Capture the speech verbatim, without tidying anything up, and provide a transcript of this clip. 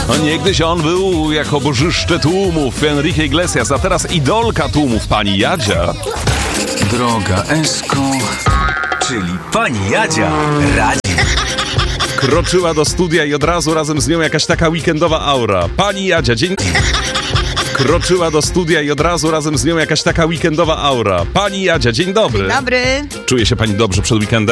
No niegdyś on był jako bożyszcze tłumów, Enrique Iglesias, a teraz idolka tłumów, pani Jadzia. Droga Esko, czyli pani Jadzia radzi. Kroczyła do studia i od razu razem z nią jakaś taka weekendowa aura. Pani Jadzia, dzień... Kroczyła do studia i od razu razem z nią jakaś taka weekendowa aura. Pani Jadzia, dzień dobry. Dzień dobry. Czuje się pani dobrze przed weekendem?